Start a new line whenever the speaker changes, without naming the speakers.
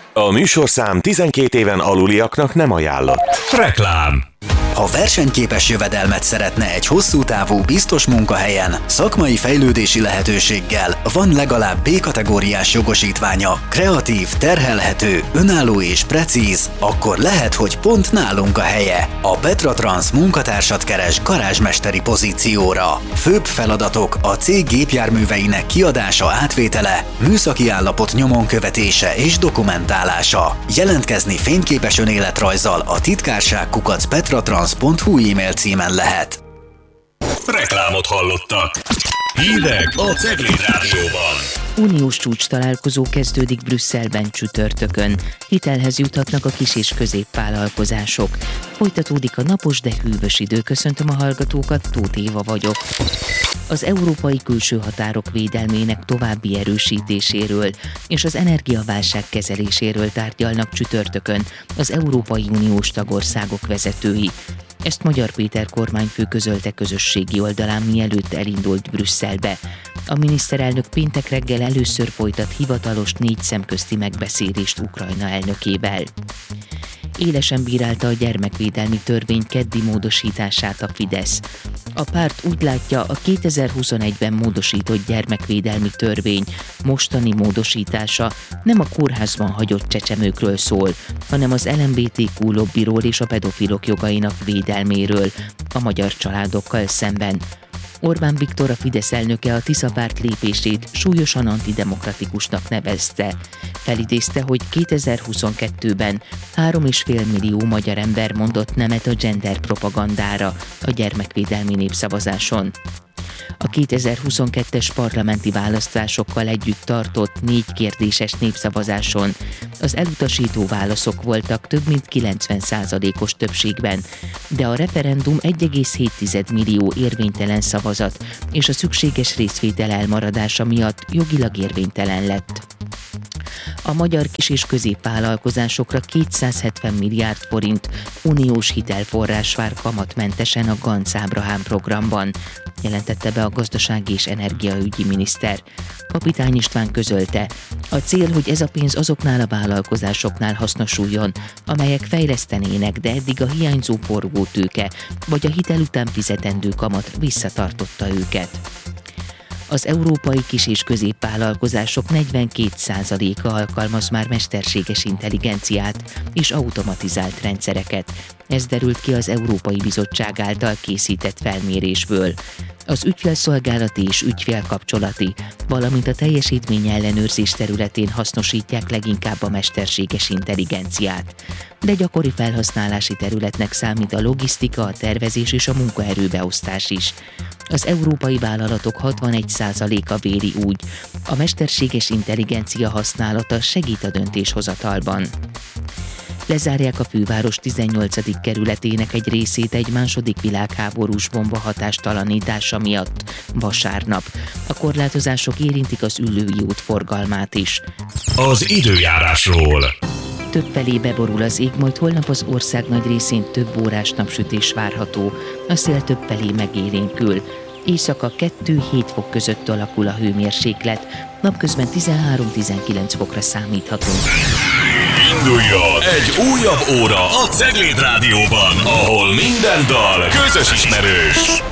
A műsorszám 12 éven aluliaknak nem ajánlott.
Reklám.
Ha versenyképes jövedelmet szeretne egy hosszú távú, biztos munkahelyen, szakmai fejlődési lehetőséggel, van legalább B-kategóriás jogosítványa, kreatív, terhelhető, önálló és precíz, akkor lehet, hogy pont nálunk a helye. A Petra Trans munkatársat keres garázsmesteri pozícióra. Főbb feladatok a cég gépjárműveinek kiadása, átvétele, műszaki állapot nyomon követése és dokumentálása. Jelentkezni fényképes önéletrajzzal a titkárság@petratrans.hu e-mail címen lehet.
Reklámot hallottak. Hírek a Cegléd Rádióban.
Uniós csúcs találkozó kezdődik Brüsszelben csütörtökön. Hitelhez juthatnak a kis- és középvállalkozások. Folytatódik a napos, de hűvös idő. Köszöntöm a hallgatókat, Tóth Éva vagyok. Az európai külső határok védelmének további erősítéséről és az energiaválság kezeléséről tárgyalnak csütörtökön az Európai Uniós tagországok vezetői. Ezt Magyar Péter kormányfő közölte közösségi oldalán, mielőtt elindult Brüsszelbe. A miniszterelnök péntek reggel először folytat hivatalos 4 szemközti megbeszélést Ukrajna elnökével. Élesen bírálta a gyermekvédelmi törvény keddi módosítását a Fidesz. A párt úgy látja, a 2021-ben módosított gyermekvédelmi törvény mostani módosítása nem a kórházban hagyott csecsemőkről szól, hanem az LMBTQ lobbiról és a pedofilok jogainak védelméről a magyar családokkal szemben. Orbán Viktor, a Fidesz elnöke a Tisza párt lépését súlyosan antidemokratikusnak nevezte. Felidézte, hogy 2022-ben 3,5 millió magyar ember mondott nemet a gender propagandára a gyermekvédelmi népszavazáson. A 2022-es parlamenti választásokkal együtt tartott 4 kérdéses népszavazáson az elutasító válaszok voltak több mint 90%-os többségben, de a referendum 1,7 millió érvénytelen szavazat és a szükséges részvétel elmaradása miatt jogilag érvénytelen lett. A magyar kis- és középvállalkozásokra 270 milliárd forint uniós hitelforrás vár kamatmentesen a Ganz Ábrahám programban, jelentette be a gazdasági és energiaügyi miniszter. Kapitány István közölte, a cél, hogy ez a pénz azoknál a vállalkozásoknál hasznosuljon, amelyek fejlesztenének, de eddig a hiányzó forgótőke vagy a hitel után fizetendő kamat visszatartotta őket. Az európai kis- és középvállalkozások 42%-a alkalmaz már mesterséges intelligenciát és automatizált rendszereket. Ez derült ki az Európai Bizottság által készített felmérésből. Az ügyfélszolgálati és ügyfélkapcsolati, valamint a teljesítmény ellenőrzés területén hasznosítják leginkább a mesterséges intelligenciát. De gyakori felhasználási területnek számít a logisztika, a tervezés és a munkaerőbeosztás is. Az európai vállalatok 61%-a véli úgy, a mesterséges intelligencia használata segít a döntéshozatalban. Lezárják a főváros 18. kerületének egy részét egy második világháborús bomba hatástalanítása miatt vasárnap. A korlátozások érintik az Üllői út forgalmát is.
Az időjárásról.
Többfelé beborul az ég, majd holnap az ország nagy részén több órás napsütés várható, a szél többfelé megélénkül. Éjszaka 2-7 fok között alakul a hőmérséklet, napközben 13-19 fokra számíthatunk.
Induljon egy újabb óra a Cegléd Rádióban, ahol minden dal közös ismerős.